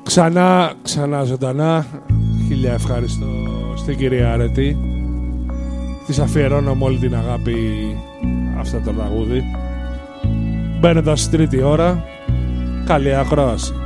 Ξανά ζωντανά. Χίλια ευχαριστώ στην κυρία Αρετή. Της αφιερώνω με όλη την αγάπη αυτό το τραγούδι. Μπαίνοντας στη τρίτη ώρα. Καλή ακρόαση.